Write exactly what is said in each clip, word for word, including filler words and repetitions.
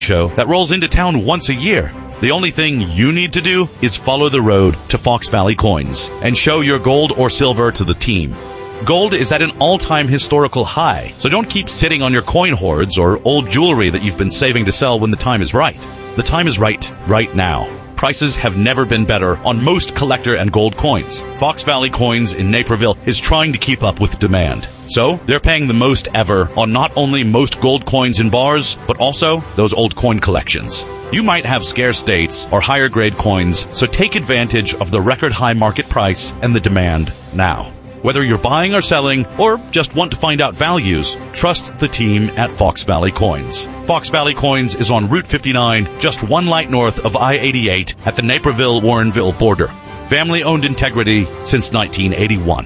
show that rolls into town once a year. The only thing you need to do is follow the road to Fox Valley Coins and show your gold or silver to the team. Gold is at an all-time historical high, so don't keep sitting on your coin hoards or old jewelry that you've been saving to sell when the time is right. The time is right, right now. Prices have never been better on most collector and gold coins. Fox Valley Coins in Naperville is trying to keep up with demand. So, they're paying the most ever on not only most gold coins in bars, but also those old coin collections. You might have scarce dates or higher grade coins, so take advantage of the record high market price and the demand now. Whether you're buying or selling, or just want to find out values, trust the team at Fox Valley Coins. Fox Valley Coins is on Route fifty-nine, just one light north of I eighty-eight at the Naperville-Warrenville border. Family-owned integrity since nineteen eighty-one.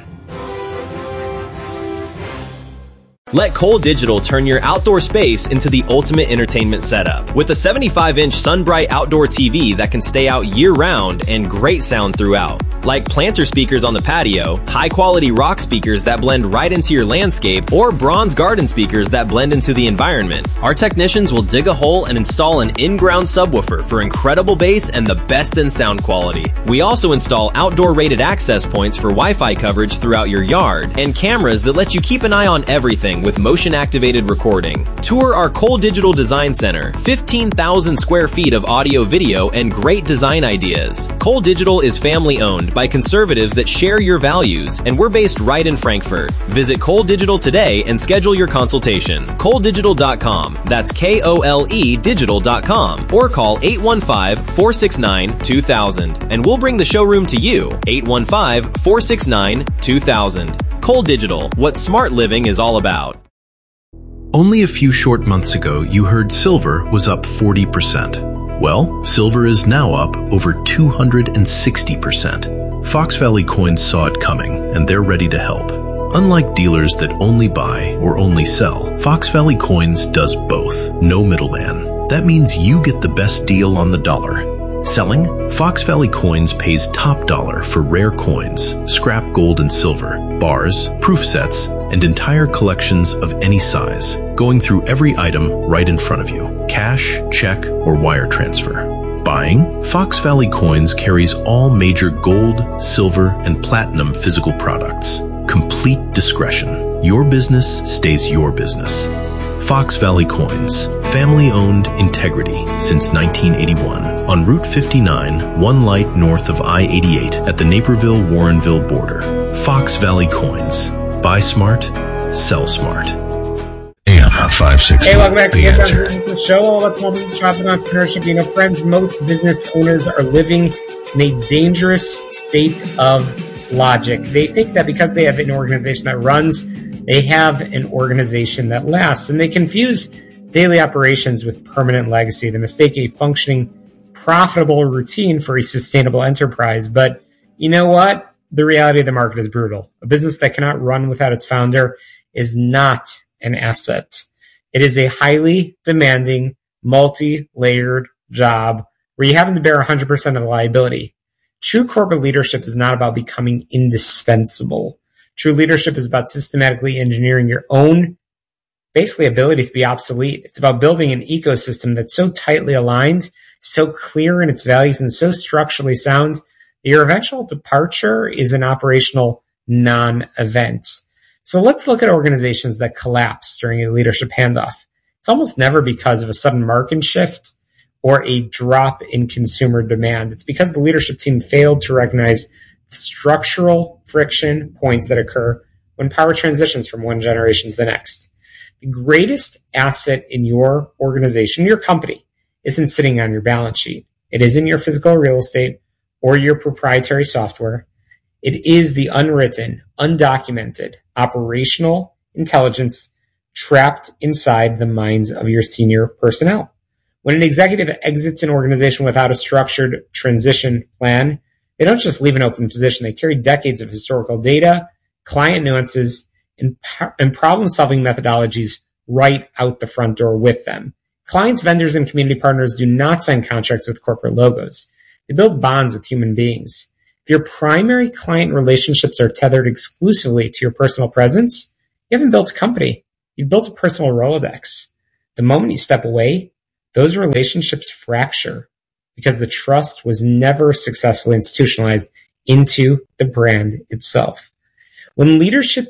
Let Cole Digital turn your outdoor space into the ultimate entertainment setup. With a seventy-five inch SunBright outdoor T V that can stay out year-round and great sound throughout. Like planter speakers on the patio, high-quality rock speakers that blend right into your landscape, or bronze garden speakers that blend into the environment. Our technicians will dig a hole and install an in-ground subwoofer for incredible bass and the best in sound quality. We also install outdoor-rated access points for Wi-Fi coverage throughout your yard, and cameras that let you keep an eye on everything with motion-activated recording. Tour our Cole Digital Design Center, fifteen thousand square feet of audio-video and great design ideas. Cole Digital is family-owned by conservatives that share your values, and we're based right in Frankfort. Visit Cole Digital today and schedule your consultation. Cole Digital dot com. That's K O L E digital dot com. Or call eight one five, four six nine, two thousand, and we'll bring the showroom to you. eight one five, four six nine, two thousand. Cole Digital, what smart living is all about. Only a few short months ago, you heard silver was up forty percent. Well, silver is now up over two hundred sixty percent. Fox Valley Coins saw it coming, and they're ready to help. Unlike dealers that only buy or only sell, Fox Valley Coins does both. No middleman. That means you get the best deal on the dollar. Selling? Fox Valley Coins pays top dollar for rare coins, scrap gold and silver, bars, proof sets, and entire collections of any size, going through every item right in front of you. Cash, check, or wire transfer. Buying? Fox Valley Coins carries all major gold, silver, and platinum physical products. Complete discretion. Your business stays your business. Fox Valley Coins. Family-owned integrity since nineteen eighty-one. On Route fifty-nine, one light north of I eighty-eight at the Naperville-Warrenville border. Fox Valley Coins. Buy smart, sell smart. A M five sixty. Hey, welcome back to the show. All about small business, shopping, entrepreneurship. You know, friends, most business owners are living in a dangerous state of logic. They think that because they have an organization that runs, they have an organization that lasts, and they confuse daily operations with permanent legacy. They mistake a functioning, profitable routine for a sustainable enterprise. But you know what? The reality of the market is brutal. A business that cannot run without its founder is not an asset. It is a highly demanding, multi-layered job where you happen to bear one hundred percent of the liability. True corporate leadership is not about becoming indispensable. True leadership is about systematically engineering your own, basically, ability to be obsolete. It's about building an ecosystem that's so tightly aligned, so clear in its values, and so structurally sound that your eventual departure is an operational non-event. So let's look at organizations that collapse during a leadership handoff. It's almost never because of a sudden market shift or a drop in consumer demand. It's because the leadership team failed to recognize structural friction points that occur when power transitions from one generation to the next. The greatest asset in your organization, your company, isn't sitting on your balance sheet. It isn't your physical real estate or your proprietary software. It is the unwritten, undocumented, operational intelligence trapped inside the minds of your senior personnel. When an executive exits an organization without a structured transition plan, they don't just leave an open position. They carry decades of historical data, client nuances, and, and problem-solving methodologies right out the front door with them. Clients, vendors, and community partners do not sign contracts with corporate logos. They build bonds with human beings. If your primary client relationships are tethered exclusively to your personal presence, you haven't built a company. You've built a personal Rolodex. The moment you step away, those relationships fracture because the trust was never successfully institutionalized into the brand itself. When leadership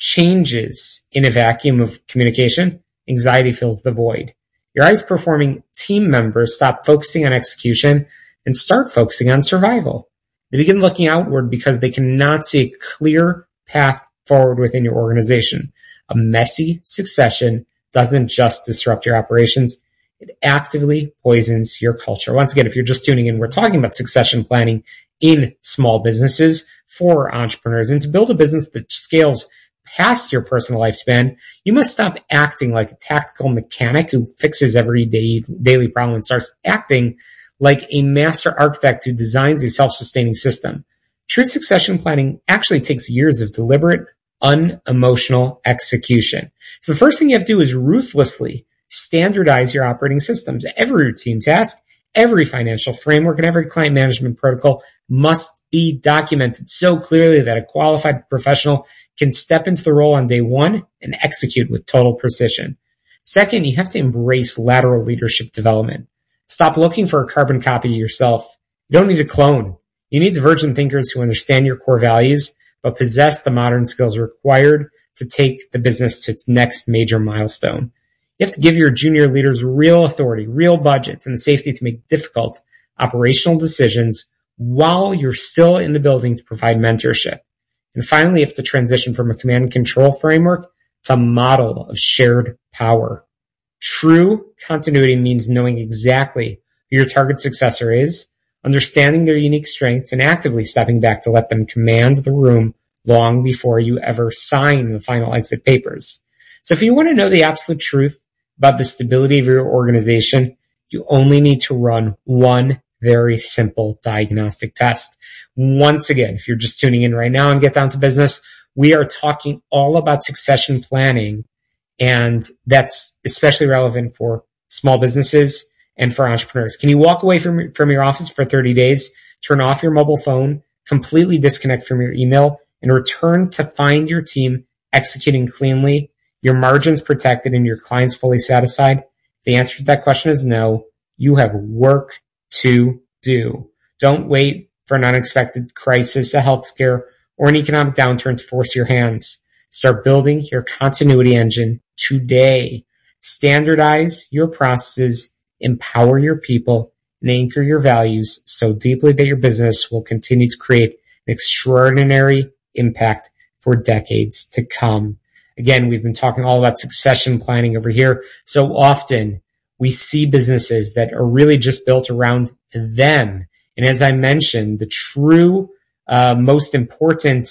changes in a vacuum of communication, anxiety fills the void. Your highest-performing team members stop focusing on execution and start focusing on survival. They begin looking outward because they cannot see a clear path forward within your organization. A messy succession doesn't just disrupt your operations, it actively poisons your culture. Once again, if you're just tuning in, we're talking about succession planning in small businesses for entrepreneurs. And to build a business that scales past your personal lifespan, you must stop acting like a tactical mechanic who fixes every day, daily problem and starts acting like a master architect who designs a self-sustaining system. True succession planning actually takes years of deliberate, unemotional execution. So the first thing you have to do is ruthlessly standardize your operating systems. Every routine task, every financial framework, and every client management protocol must be documented so clearly that a qualified professional can step into the role on day one and execute with total precision. Second, you have to embrace lateral leadership development. Stop looking for a carbon copy of yourself. You don't need a clone. You need divergent thinkers who understand your core values, but possess the modern skills required to take the business to its next major milestone. You have to give your junior leaders real authority, real budgets, and the safety to make difficult operational decisions while you're still in the building to provide mentorship. And finally, you have to transition from a command and control framework to a model of shared power. True continuity means knowing exactly who your target successor is, understanding their unique strengths, and actively stepping back to let them command the room long before you ever sign the final exit papers. So if you want to know the absolute truth about the stability of your organization, you only need to run one very simple diagnostic test. Once again, if you're just tuning in right now and Get Down to Business, we are talking all about succession planning, and that's especially relevant for small businesses and for entrepreneurs. Can you walk away from, from your office for thirty days, turn off your mobile phone, completely disconnect from your email, and return to find your team executing cleanly, your margins protected, and your clients fully satisfied? If the answer to that question is no, you have work to do. Don't wait for an unexpected crisis, a health scare, or an economic downturn to force your hands. Start building your continuity engine today. Standardize your processes, empower your people, and anchor your values so deeply that your business will continue to create an extraordinary impact for decades to come. Again, we've been talking all about succession planning over here. So often we see businesses that are really just built around them. And as I mentioned, the true uh, most important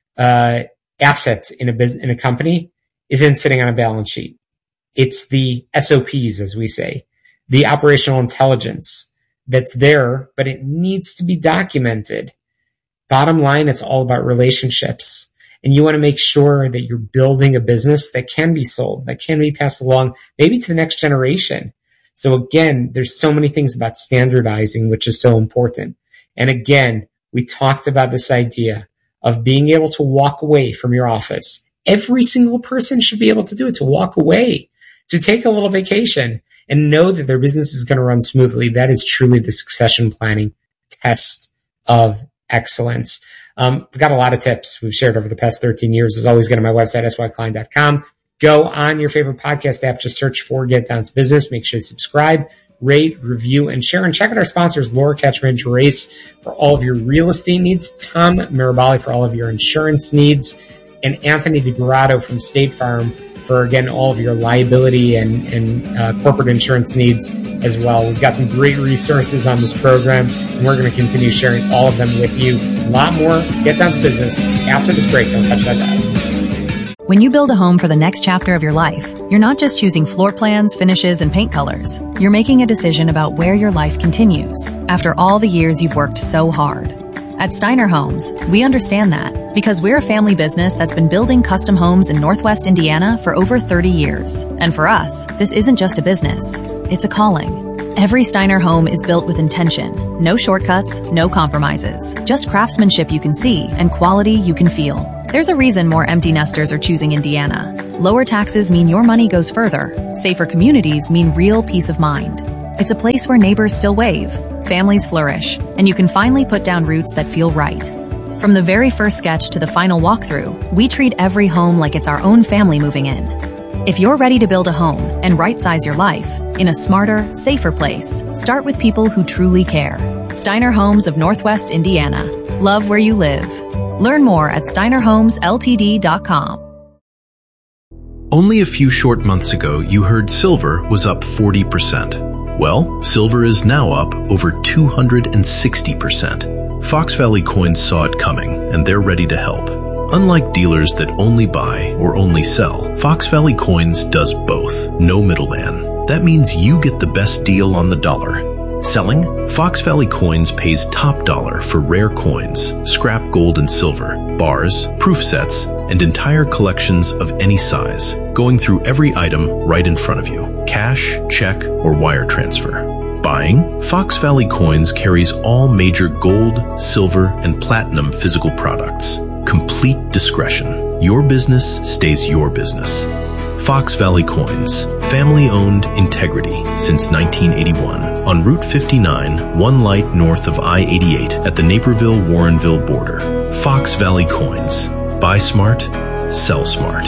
uh, asset in a business, in a company isn't sitting on a balance sheet. It's the S O Ps, as we say, the operational intelligence that's there, but it needs to be documented. Bottom line, it's all about relationships. And you want to make sure that you're building a business that can be sold, that can be passed along, maybe to the next generation. So again, there's so many things about standardizing, which is so important. And again, we talked about this idea of being able to walk away from your office. Every single person should be able to do it, to walk away, to take a little vacation and know that their business is going to run smoothly. That is truly the succession planning test of excellence. Um, we've got a lot of tips we've shared over the past thirteen years. As always, go to my website, s y klein dot com. Go on your favorite podcast app, just search for Get Down to Business. Make sure to subscribe, rate, review, and share. And check out our sponsors, Laura Ketchman Gerace, for all of your real estate needs, Tom Mirabali for all of your insurance needs, and Anthony DeGrado from State Farm for, again, all of your liability and, and uh, corporate insurance needs as well. We've got some great resources on this program, and we're going to continue sharing all of them with you. A lot more Get Down to Business after this break. Don't touch that dial. When you build a home for the next chapter of your life, you're not just choosing floor plans, finishes, and paint colors. You're making a decision about where your life continues after all the years you've worked so hard. At Steiner Homes, we understand that because we're a family business that's been building custom homes in Northwest Indiana for over thirty years. And for us, this isn't just a business, it's a calling. Every Steiner home is built with intention. No shortcuts, no compromises. Just craftsmanship you can see and quality you can feel. There's a reason more empty nesters are choosing Indiana. Lower taxes mean your money goes further. Safer communities mean real peace of mind. It's a place where neighbors still wave, families flourish, and you can finally put down roots that feel right. From the very first sketch to the final walkthrough, we treat every home like it's our own family moving in. If you're ready to build a home and right-size your life in a smarter, safer place, start with people who truly care. Steiner Homes of Northwest Indiana. Love where you live. Learn more at steiner homes l t d dot com. Only a few short months ago, you heard silver was up forty percent. Well, silver is now up over two hundred sixty percent. Fox Valley Coins saw it coming, and they're ready to help. Unlike dealers that only buy or only sell, Fox Valley Coins does both. No middleman. That means you get the best deal on the dollar. Selling? Fox Valley Coins pays top dollar for rare coins, scrap gold and silver, bars, proof sets, and entire collections of any size, going through every item right in front of you. Cash, check, or wire transfer. Buying? Fox Valley Coins carries all major gold, silver, and platinum physical products. Complete discretion. Your business stays your business. Fox Valley Coins. Family-owned integrity since nineteen eighty-one. On Route fifty-nine, one light north of I eighty-eight at the Naperville-Warrenville border. Fox Valley Coins. Buy smart, sell smart.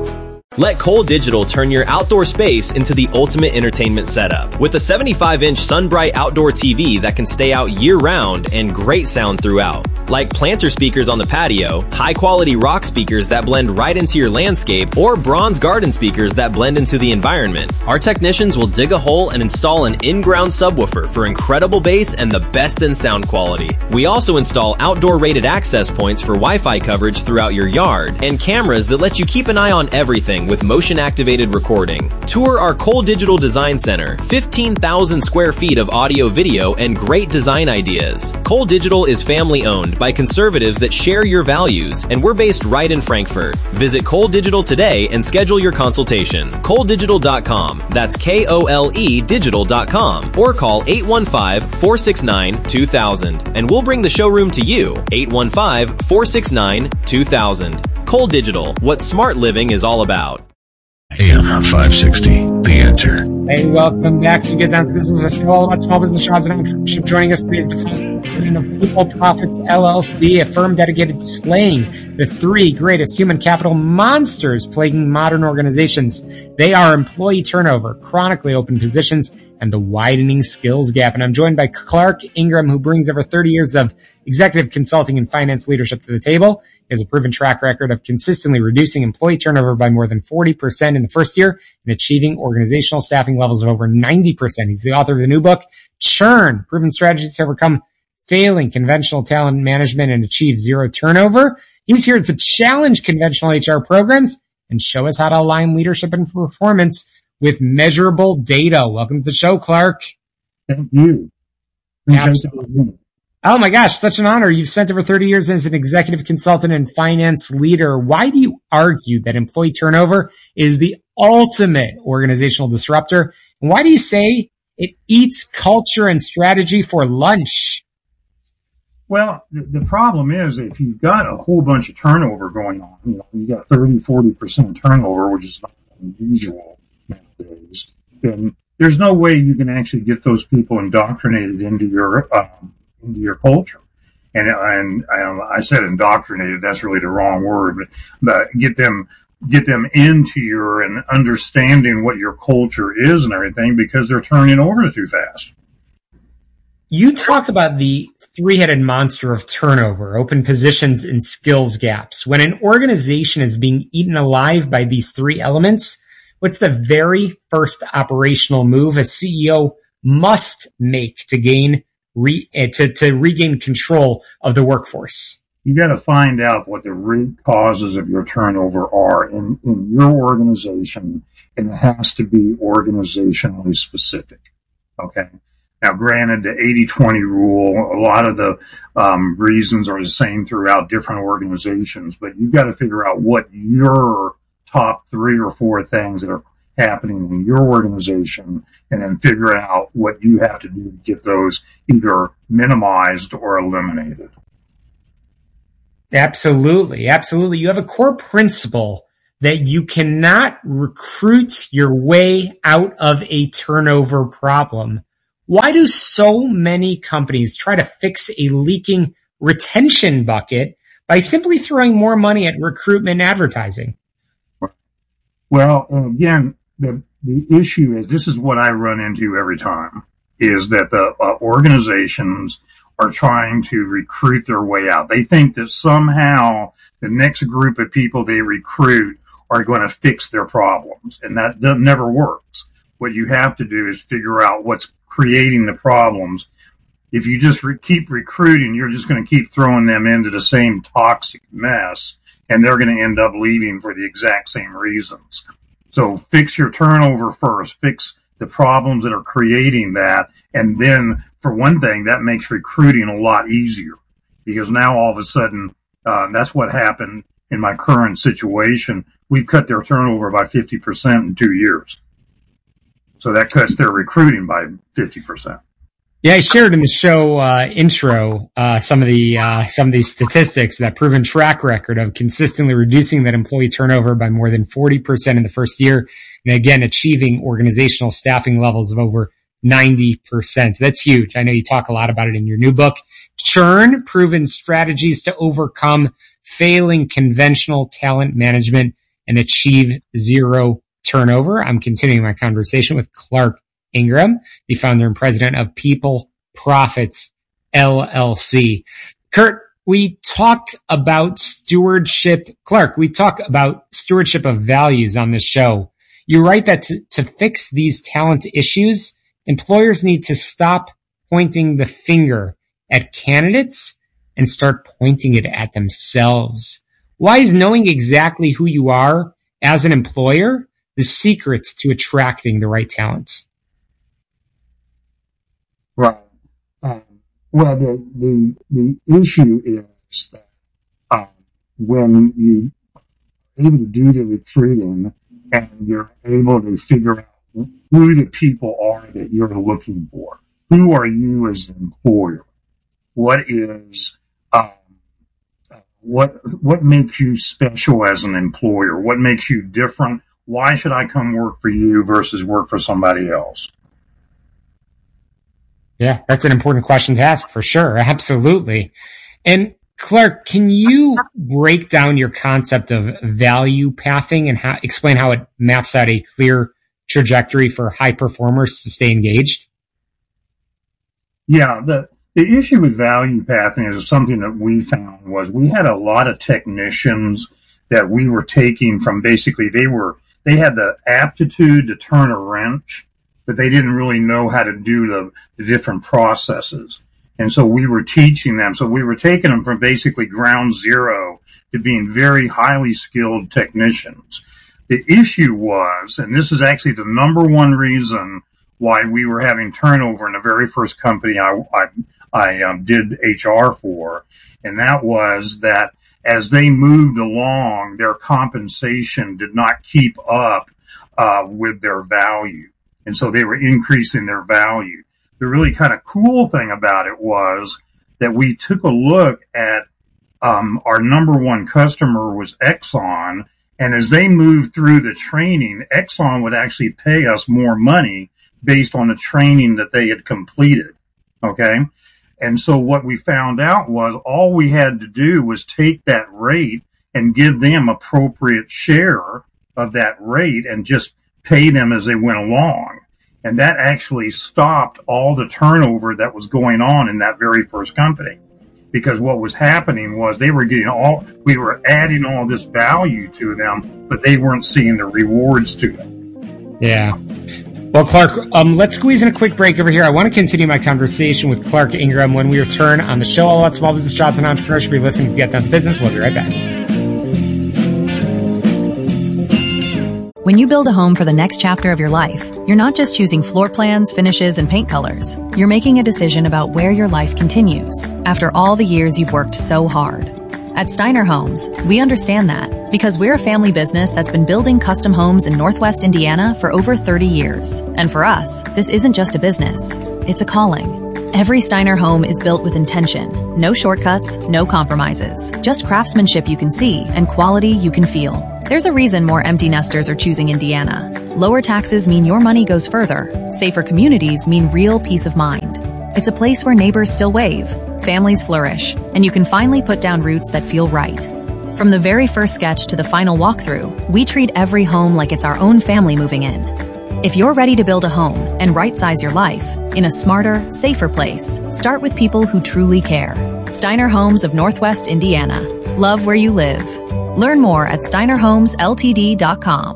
Let Cole Digital turn your outdoor space into the ultimate entertainment setup. With a seventy-five inch SunBright outdoor T V that can stay out year-round and great sound throughout. Like planter speakers on the patio, high-quality rock speakers that blend right into your landscape, or bronze garden speakers that blend into the environment. Our technicians will dig a hole and install an in-ground subwoofer for incredible bass and the best in sound quality. We also install outdoor-rated access points for Wi-Fi coverage throughout your yard, and cameras that let you keep an eye on everything with motion-activated recording. Tour our Cole Digital Design Center, fifteen thousand square feet of audio, video, and great design ideas. Cole Digital is family-owned by conservatives that share your values, and we're based right in Frankfort. Visit Cole Digital today and schedule your consultation. Cole Digital dot com. That's K O L E digital dot com. Or call eight one five, four six nine, two thousand, and we'll bring the showroom to you. eight one five, four six nine, two thousand. Cole Digital, what smart living is all about. A M five sixty, The Answer. Hey, welcome back to Get Down to Business, a show all about small business jobs and entrepreneurship. Joining us today is the president of People Profits L L C, a firm dedicated to slaying the three greatest human capital monsters plaguing modern organizations. They are employee turnover, chronically open positions, and the widening skills gap. And I'm joined by Clark Ingram, who brings over thirty years of executive consulting and finance leadership to the table. He has a proven track record of consistently reducing employee turnover by more than forty percent in the first year and achieving organizational staffing levels of over ninety percent. He's the author of the new book, Churn, Proven Strategies to Overcome Failing Conventional Talent Management and Achieve Zero Turnover. He's here to challenge conventional H R programs and show us how to align leadership and performance with measurable data. Welcome to the show, Clark. Thank you. Absolutely. Oh my gosh, such an honor. You've spent over thirty years as an executive consultant and finance leader. Why do you argue that employee turnover is the ultimate organizational disruptor? And why do you say it eats culture and strategy for lunch? Well, the, the problem is if you've got a whole bunch of turnover going on, you know, you got thirty, forty percent turnover, which is not unusual nowadays, then there's no way you can actually get those people indoctrinated into your um, into your culture. And, and um, I said indoctrinated, that's really the wrong word, but, but get them, get them into your and understanding what your culture is and everything, because they're turning over too fast. You talk about the three-headed monster of turnover, open positions, and skills gaps. When an organization is being eaten alive by these three elements, what's the very first operational move a C E O must make to gain Re, to, to regain control of the workforce? You got to find out what the root causes of your turnover are in, in your organization, and it has to be organizationally specific. Okay. Now, granted, the eighty twenty rule, a lot of the um, reasons are the same throughout different organizations, but you've got to figure out what your top three or four things that are happening in your organization, and then figure out what you have to do to get those either minimized or eliminated. Absolutely. Absolutely. You have a core principle that you cannot recruit your way out of a turnover problem. Why do so many companies try to fix a leaking retention bucket by simply throwing more money at recruitment advertising? Well, again, the the issue is, this is what I run into every time, is that the uh, organizations are trying to recruit their way out. They think that somehow the next group of people they recruit are going to fix their problems, and that, that never works. What you have to do is figure out what's creating the problems. If you just re- keep recruiting, you're just going to keep throwing them into the same toxic mess, and they're going to end up leaving for the exact same reasons. So fix your turnover first, fix the problems that are creating that, and then, for one thing, that makes recruiting a lot easier, because now all of a sudden, uh, that's what happened in my current situation. We've cut their turnover by fifty percent in two years. So that cuts their recruiting by fifty percent. Yeah, I shared in the show uh, intro uh, some of the uh, some of these statistics, that proven track record of consistently reducing that employee turnover by more than forty percent in the first year, and again achieving organizational staffing levels of over ninety percent. That's huge. I know you talk a lot about it in your new book, Churn: Proven Strategies to Overcome Failing Conventional Talent Management and Achieve Zero Turnover. I'm continuing my conversation with Clark Ingram, the founder and president of People Profits L L C. Kurt, we talk about stewardship. Clark, we talk about stewardship of values on this show. You write that to, to fix these talent issues, employers need to stop pointing the finger at candidates and start pointing it at themselves. Why is knowing exactly who you are as an employer the secret to attracting the right talent? Right. Um, well, the, the, the issue is that um, when you are able to do the recruiting and you're able to figure out who the people are that you're looking for, who are you as an employer? What is, um, what, what makes you special as an employer? What makes you different? Why should I come work for you versus work for somebody else? Yeah, that's an important question to ask, for sure. Absolutely. And Clark, can you break down your concept of value pathing and how, explain how it maps out a clear trajectory for high performers to stay engaged? Yeah, the, the issue with value pathing is something that we found was we had a lot of technicians that we were taking from, basically they were, they had the aptitude to turn a wrench, but they didn't really know how to do the, the different processes. And so we were teaching them. So we were taking them from basically ground zero to being very highly skilled technicians. The issue was, and this is actually the number one reason why we were having turnover in the very first company I, I, I um, did H R for, and that was that as they moved along, their compensation did not keep up uh, with their value. And so they were increasing their value. The really kind of cool thing about it was that we took a look at um, our number one customer was Exxon. And as they moved through the training, Exxon would actually pay us more money based on the training that they had completed. Okay. And so what we found out was all we had to do was take that rate and give them appropriate share of that rate and just pay them as they went along. And that actually stopped all the turnover that was going on in that very first company. Because what was happening was they were getting all, we were adding all this value to them, but they weren't seeing the rewards to it. Yeah. Well, Clark, um, let's squeeze in a quick break over here. I want to continue my conversation with Clark Ingram when we return on the show all about small business, jobs, and entrepreneurship. You're listening to Get Down to Business. We'll be right back. When you build a home for the next chapter of your life, you're not just choosing floor plans, finishes, and paint colors. You're making a decision about where your life continues after all the years you've worked so hard. At Steiner Homes, we understand that because we're a family business that's been building custom homes in Northwest Indiana for over thirty years. And for us, this isn't just a business, it's a calling. Every Steiner home is built with intention. No shortcuts, no compromises. Just craftsmanship you can see and quality you can feel. There's a reason more empty nesters are choosing Indiana. Lower taxes mean your money goes further. Safer communities mean real peace of mind. It's a place where neighbors still wave, families flourish, and you can finally put down roots that feel right. From the very first sketch to the final walkthrough, we treat every home like it's our own family moving in. If you're ready to build a home and right-size your life in a smarter, safer place, start with people who truly care. Steiner Homes of Northwest Indiana. Love where you live. Learn more at steiner homes l t d dot com.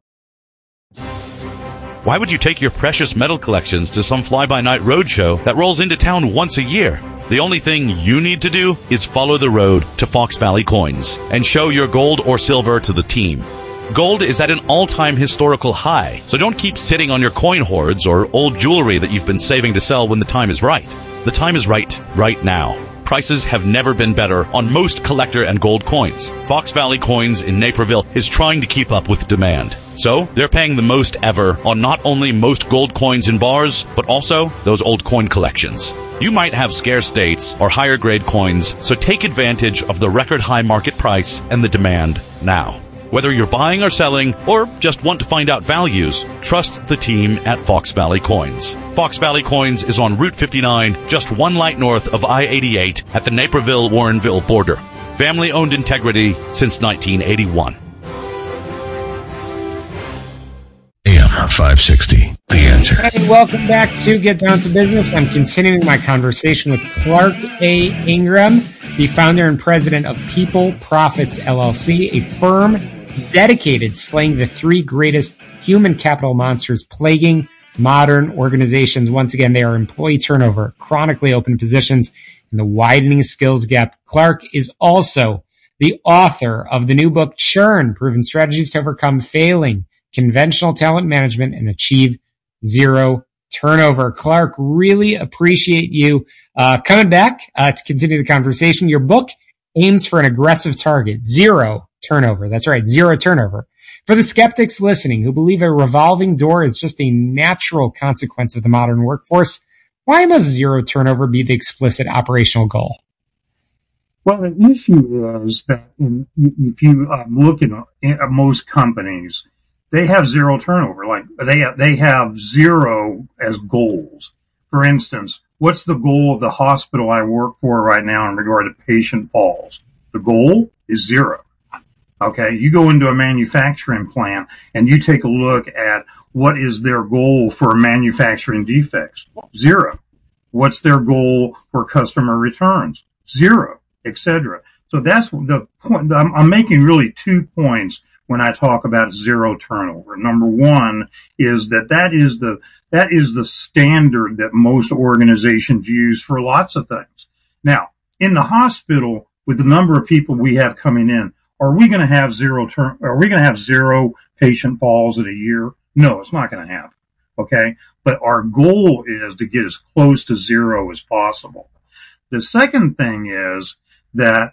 Why would you take your precious metal collections to some fly-by-night roadshow that rolls into town once a year? The only thing you need to do is follow the road to Fox Valley Coins and show your gold or silver to the team. Gold is at an all-time historical high, so don't keep sitting on your coin hoards or old jewelry that you've been saving to sell when the time is right. The time is right, right now. Prices have never been better on most collector and gold coins. Fox Valley Coins in Naperville is trying to keep up with demand. So, they're paying the most ever on not only most gold coins in bars, but also those old coin collections. You might have scarce dates or higher grade coins, so take advantage of the record high market price and the demand now. Whether you're buying or selling, or just want to find out values, trust the team at Fox Valley Coins. Fox Valley Coins is on Route fifty-nine, just one light north of I eighty-eight at the Naperville-Warrenville border. Family-owned integrity since nineteen eighty-one. A M five sixty, The Answer. Hey, welcome back to Get Down to Business. I'm continuing my conversation with Clark A. Ingram, the founder and president of People Profits, L L C, a firm dedicated to slaying the three greatest human capital monsters plaguing modern organizations. Once again, they are employee turnover, chronically open positions, and the widening skills gap. Clark is also the author of the new book, Churn, Proven Strategies to Overcome Failing Conventional Talent Management and Achieve Zero Turnover. Clark, really appreciate you uh, coming back uh, to continue the conversation. Your book aims for an aggressive target, zero turnover. That's right, zero turnover. For the skeptics listening who believe a revolving door is just a natural consequence of the modern workforce, why must zero turnover be the explicit operational goal? Well, the issue is that in, if you um, look at, at most companies, they have zero turnover. Like they have, they have zero as goals. For instance, what's the goal of the hospital I work for right now in regard to patient falls? The goal is zero. Okay, you go into a manufacturing plant and you take a look at what is their goal for manufacturing defects? Zero. What's their goal for customer returns? Zero, et cetera. So that's the point. I'm, I'm making really two points when I talk about zero turnover. Number one is that that is the, that is the standard that most organizations use for lots of things. Now, in the hospital, with the number of people we have coming in, are we going to have zero turn, are we going to have zero patient falls in a year? No, it's not going to happen. Okay. But our goal is to get as close to zero as possible. The second thing is that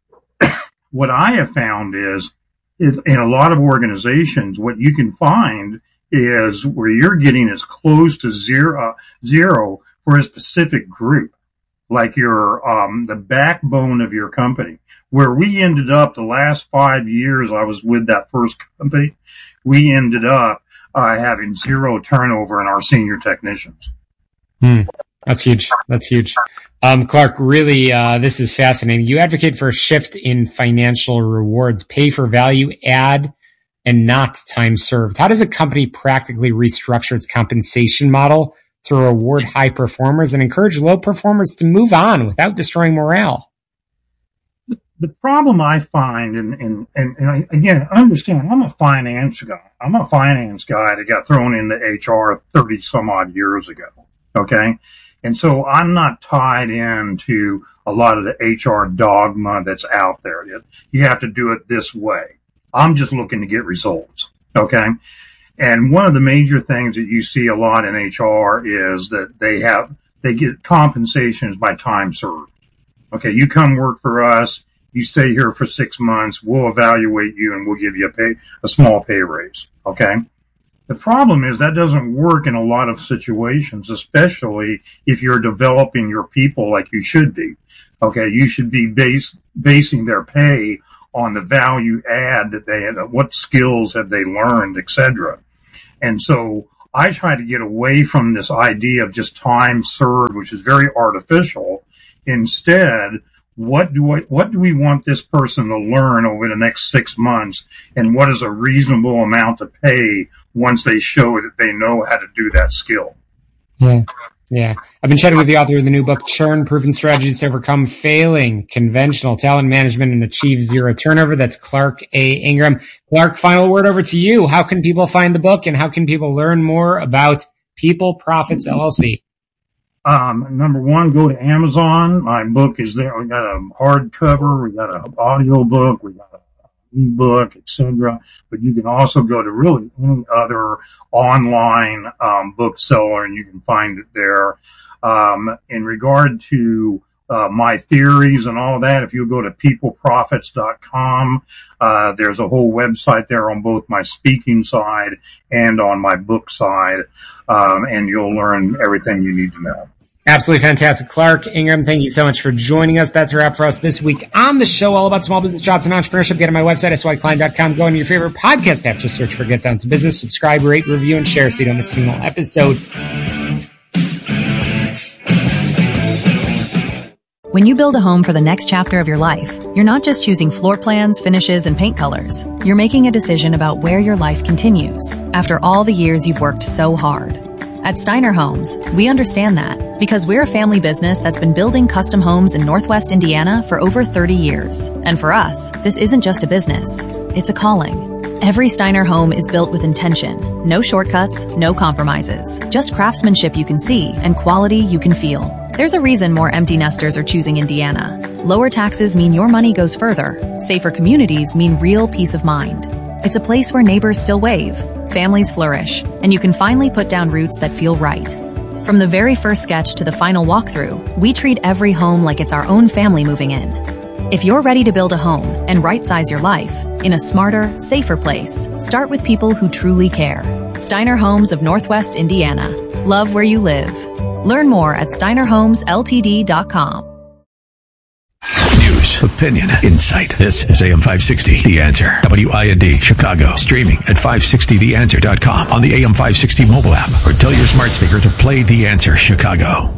what I have found is, is in a lot of organizations, what you can find is where you're getting as close to zero, uh, zero for a specific group, like your, um, the backbone of your company. Where we ended up the last five years I was with that first company, we ended up uh, having zero turnover in our senior technicians. Hmm. That's huge. That's huge. Um, Clark, really, uh, this is fascinating. You advocate for a shift in financial rewards, pay for value add and not time served. How does a company practically restructure its compensation model to reward high performers and encourage low performers to move on without destroying morale? The problem I find, and, and, and, and I, again, understand, I'm a finance guy. I'm a finance guy that got thrown into H R thirty some odd years ago. Okay. And so I'm not tied into a lot of the H R dogma that's out there. You have to do it this way. I'm just looking to get results. Okay. And one of the major things that you see a lot in H R is that they have, they get compensations by time served. Okay. You come work for us. You stay here for six months, we'll evaluate you and we'll give you a pay, a small pay raise. Okay. The problem is that doesn't work in a lot of situations, especially if you're developing your people like you should be. Okay. You should be base, basing their pay on the value add that they had, what skills have they learned, et cetera. And so I try to get away from this idea of just time served, which is very artificial. Instead, what do I, what do we want this person to learn over the next six months? And what is a reasonable amount to pay once they show that they know how to do that skill? Yeah. Yeah. I've been chatting with the author of the new book, Churn, Proven Strategies to Overcome Failing Conventional Talent Management and Achieve Zero Turnover. That's Clark A. Ingram. Clark, final word over to you. How can people find the book and how can people learn more about People Profits L L C? Um, number one, go to Amazon. My book is there. We got a hardcover. We got an audio book. We got an ebook, et cetera. But you can also go to really any other online um, bookseller, and you can find it there. Um, in regard to uh, my theories and all that, if you go to people profits dot com, uh, there's a whole website there on both my speaking side and on my book side, um, and you'll learn everything you need to know. Absolutely fantastic. Clark Ingram, thank you so much for joining us. That's a wrap for us this week on the show, all about small business, jobs, and entrepreneurship. Get on my website, S Y Klein dot com. Go on your favorite podcast app. Just search for Get Down to Business. Subscribe, rate, review, and share so you don't miss a single episode. When you build a home for the next chapter of your life, you're not just choosing floor plans, finishes, and paint colors. You're making a decision about where your life continues after all the years you've worked so hard. At Steiner Homes, we understand that because we're a family business that's been building custom homes in Northwest Indiana for over thirty years. And for us, this isn't just a business, it's a calling. Every Steiner home is built with intention. No shortcuts, no compromises. Just craftsmanship you can see and quality you can feel. There's a reason more empty nesters are choosing Indiana. Lower taxes mean your money goes further. Safer communities mean real peace of mind. It's a place where neighbors still wave, families flourish, and you can finally put down roots that feel right. From the very first sketch to the final walkthrough, we treat every home like it's our own family moving in. If you're ready to build a home and right-size your life in a smarter, safer place, start with people who truly care. Steiner Homes of Northwest Indiana. Love where you live. Learn more at steiner homes l t d dot com. News, opinion, insight. This is A M five sixty, The Answer. W I N D, Chicago. Streaming at five sixty the answer dot com on the A M five sixty mobile app, or tell your smart speaker to play The Answer Chicago.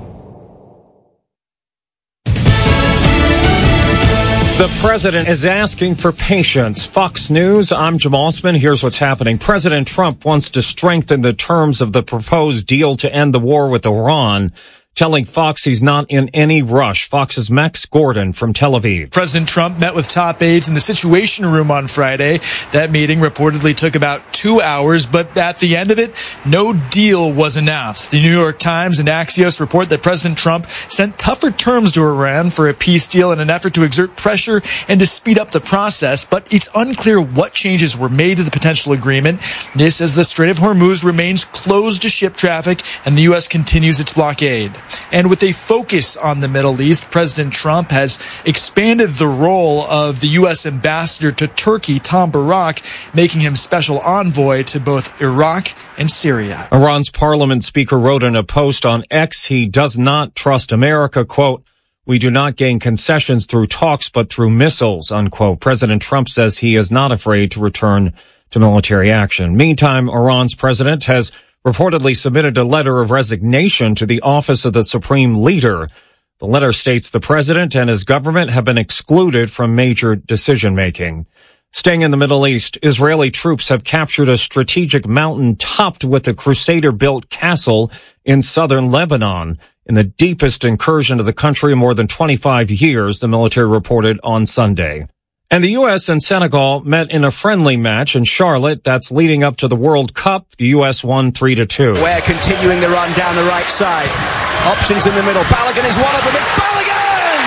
The president is asking for patience. Fox News, I'm Jim Osman. Here's what's happening. President Trump wants to strengthen the terms of the proposed deal to end the war with Iran, telling Fox he's not in any rush. Fox's Max Gordon from Tel Aviv. President Trump met with top aides in the Situation Room on Friday. That meeting reportedly took about two hours, but at the end of it, no deal was announced. The New York Times and Axios report that President Trump sent tougher terms to Iran for a peace deal in an effort to exert pressure and to speed up the process, but it's unclear what changes were made to the potential agreement. This as the Strait of Hormuz remains closed to ship traffic and the U S continues its blockade. And with a focus on the Middle East, President Trump has expanded the role of the U S ambassador to Turkey, Tom Barak, making him special envoy to both Iraq and Syria. Iran's parliament speaker wrote in a post on X he does not trust America, quote, "We do not gain concessions through talks, but through missiles," unquote. President Trump says he is not afraid to return to military action. Meantime, Iran's president has reportedly submitted a letter of resignation to the office of the supreme leader. The letter states the president and his government have been excluded from major decision-making. Staying in the Middle East, Israeli troops have captured a strategic mountain topped with a Crusader-built castle in southern Lebanon. In the deepest incursion of the country in more than twenty-five years, the military reported on Sunday. And the U S and Senegal met in a friendly match in Charlotte that's leading up to the World Cup. The U S won three to two. We're continuing the run down the right side. Options in the middle. Balogun is one of them. It's Balogun!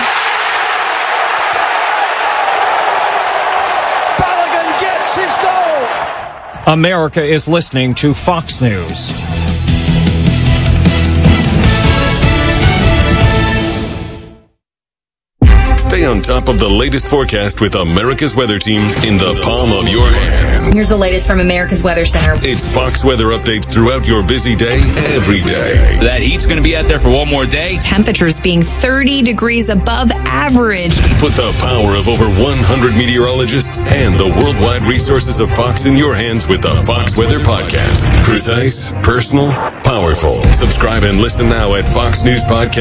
Balogun gets his goal! America is listening to Fox News. Stay Stay on top of the latest forecast with America's Weather Team in the palm of your hands. Here's the latest from America's Weather Center. It's Fox weather updates throughout your busy day, every day. That heat's going to be out there for one more day. Temperatures being thirty degrees above average. Put the power of over one hundred meteorologists and the worldwide resources of Fox in your hands with the Fox Weather Podcast. Precise, personal, powerful. Subscribe and listen now at fox news podcast